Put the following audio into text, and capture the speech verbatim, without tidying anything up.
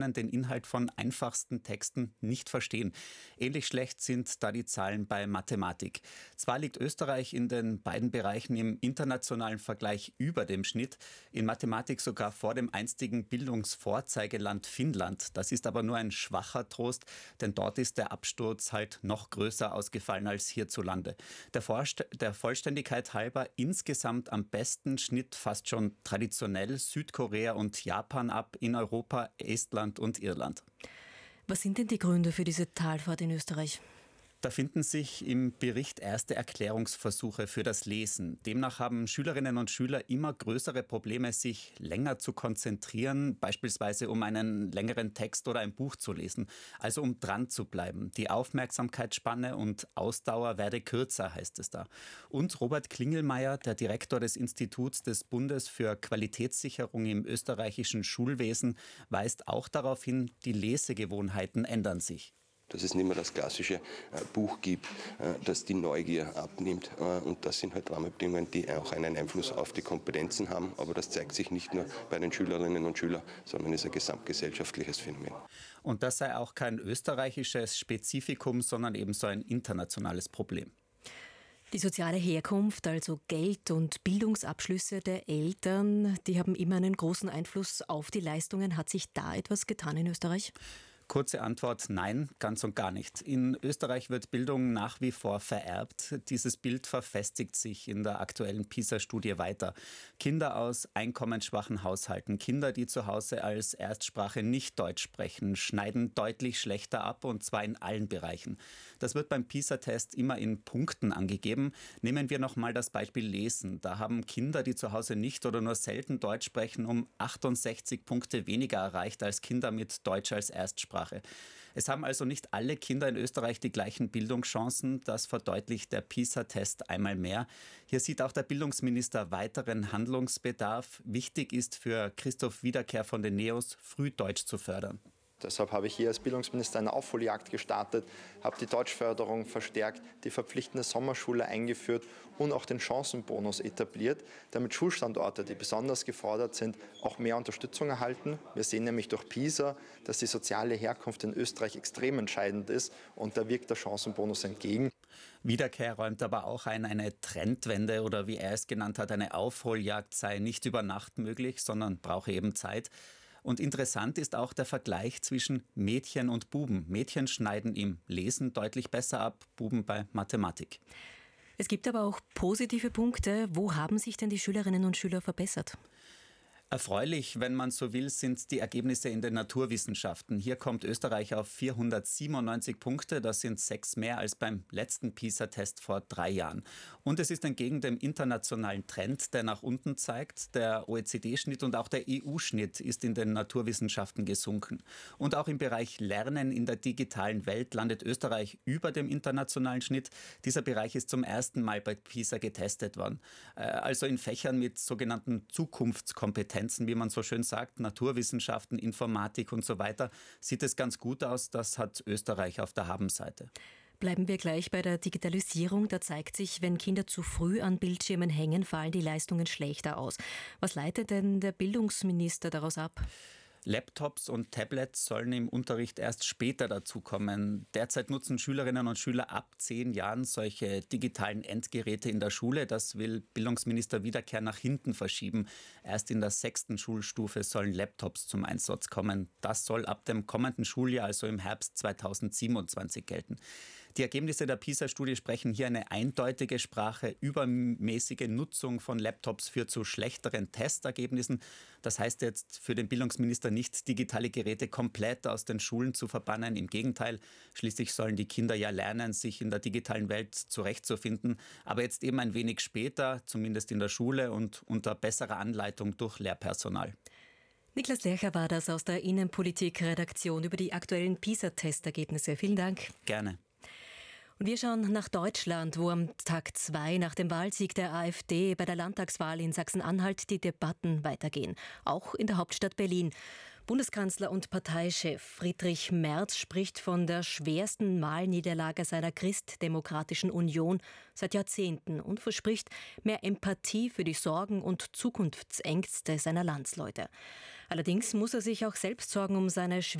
den Inhalt von einfachsten Texten nicht verstehen. Ähnlich schlecht sind da die Zahlen bei Mathematik. Zwar liegt Österreich in den beiden Bereichen im internationalen Vergleich über dem Schnitt, in Mathematik sogar vor dem einstigen Bildungsvorzeigeland Finnland. Das ist aber nur ein schwacher Trost, denn dort ist der Absturz halt noch größer ausgefallen als hierzulande. Der, Vorst- der Vollständigkeit halber insgesamt am besten Schnitt fast schon traditionell Südkorea und Japan ab, in Europa Estland und Irland. Was sind denn die Gründe für diese Talfahrt in Österreich? Da finden sich im Bericht erste Erklärungsversuche für das Lesen. Demnach haben Schülerinnen und Schüler immer größere Probleme, sich länger zu konzentrieren, beispielsweise um einen längeren Text oder ein Buch zu lesen, also um dran zu bleiben. Die Aufmerksamkeitsspanne und Ausdauer werde kürzer, heißt es da. Und Robert Klingelmeier, der Direktor des Instituts des Bundes für Qualitätssicherung im österreichischen Schulwesen, weist auch darauf hin, die Lesegewohnheiten ändern sich. Dass es nicht mehr das klassische äh, Buch gibt, äh, das die Neugier abnimmt. Äh, und das sind halt Rahmenbedingungen, die auch einen Einfluss auf die Kompetenzen haben. Aber das zeigt sich nicht nur bei den Schülerinnen und Schülern, sondern ist ein gesamtgesellschaftliches Phänomen. Und das sei auch kein österreichisches Spezifikum, sondern eben so ein internationales Problem. Die soziale Herkunft, also Geld- und Bildungsabschlüsse der Eltern, die haben immer einen großen Einfluss auf die Leistungen. Hat sich da etwas getan in Österreich? Kurze Antwort, nein, ganz und gar nicht. In Österreich wird Bildung nach wie vor vererbt. Dieses Bild verfestigt sich in der aktuellen PISA-Studie weiter. Kinder aus einkommensschwachen Haushalten, Kinder, die zu Hause als Erstsprache nicht Deutsch sprechen, schneiden deutlich schlechter ab, und zwar in allen Bereichen. Das wird beim PISA-Test immer in Punkten angegeben. Nehmen wir nochmal das Beispiel Lesen. Da haben Kinder, die zu Hause nicht oder nur selten Deutsch sprechen, um achtundsechzig Punkte weniger erreicht als Kinder mit Deutsch als Erstsprache. Es haben also nicht alle Kinder in Österreich die gleichen Bildungschancen. Das verdeutlicht der PISA-Test einmal mehr. Hier sieht auch der Bildungsminister weiteren Handlungsbedarf. Wichtig ist für Christoph Wiederkehr von den NEOS, früh Deutsch zu fördern. Deshalb habe ich hier als Bildungsminister eine Aufholjagd gestartet, habe die Deutschförderung verstärkt, die verpflichtende Sommerschule eingeführt und auch den Chancenbonus etabliert, damit Schulstandorte, die besonders gefordert sind, auch mehr Unterstützung erhalten. Wir sehen nämlich durch PISA, dass die soziale Herkunft in Österreich extrem entscheidend ist, und da wirkt der Chancenbonus entgegen. Wiederkehr räumt aber auch ein, eine Trendwende oder wie er es genannt hat, eine Aufholjagd sei nicht über Nacht möglich, sondern brauche eben Zeit. Und interessant ist auch der Vergleich zwischen Mädchen und Buben. Mädchen schneiden im Lesen deutlich besser ab, Buben bei Mathematik. Es gibt aber auch positive Punkte. Wo haben sich denn die Schülerinnen und Schüler verbessert? Erfreulich, wenn man so will, sind die Ergebnisse in den Naturwissenschaften. Hier kommt Österreich auf vierhundertsiebenundneunzig Punkte. Das sind sechs mehr als beim letzten PISA-Test vor drei Jahren. Und es ist entgegen dem internationalen Trend, der nach unten zeigt. Der O E C D-Schnitt und auch der E U-Schnitt ist in den Naturwissenschaften gesunken. Und auch im Bereich Lernen in der digitalen Welt landet Österreich über dem internationalen Schnitt. Dieser Bereich ist zum ersten Mal bei PISA getestet worden. Also in Fächern mit sogenannten Zukunftskompetenzen, wie man so schön sagt, Naturwissenschaften, Informatik und so weiter, sieht es ganz gut aus. Das hat Österreich auf der Habenseite. Bleiben wir gleich bei der Digitalisierung. Da zeigt sich, wenn Kinder zu früh an Bildschirmen hängen, fallen die Leistungen schlechter aus. Was leitet denn der Bildungsminister daraus ab? Laptops und Tablets sollen im Unterricht erst später dazukommen. Derzeit nutzen Schülerinnen und Schüler ab zehn Jahren solche digitalen Endgeräte in der Schule. Das will Bildungsminister Wiederkehr nach hinten verschieben. Erst in der sechsten Schulstufe sollen Laptops zum Einsatz kommen. Das soll ab dem kommenden Schuljahr, also im Herbst zweitausendsiebenundzwanzig, gelten. Die Ergebnisse der PISA-Studie sprechen hier eine eindeutige Sprache. Übermäßige Nutzung von Laptops führt zu schlechteren Testergebnissen. Das heißt jetzt für den Bildungsminister nicht, digitale Geräte komplett aus den Schulen zu verbannen. Im Gegenteil, schließlich sollen die Kinder ja lernen, sich in der digitalen Welt zurechtzufinden. Aber jetzt eben ein wenig später, zumindest in der Schule und unter besserer Anleitung durch Lehrpersonal. Niklas Lercher war das aus der Innenpolitik-Redaktion über die aktuellen PISA-Testergebnisse. Vielen Dank. Gerne. Und wir schauen nach Deutschland, wo am Tag zwei nach dem Wahlsieg der AfD bei der Landtagswahl in Sachsen-Anhalt die Debatten weitergehen. Auch in der Hauptstadt Berlin. Bundeskanzler und Parteichef Friedrich Merz spricht von der schwersten Wahlniederlage seiner Christdemokratischen Union seit Jahrzehnten und verspricht mehr Empathie für die Sorgen und Zukunftsängste seiner Landsleute. Allerdings muss er sich auch selbst Sorgen um seine